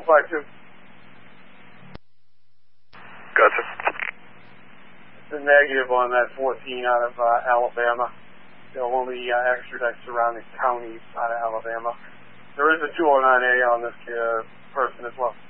5-2. Gotcha. It's a negative on that 14 out of Alabama. They'll only extradite surrounding counties out of Alabama. There is a 209A on this person as well.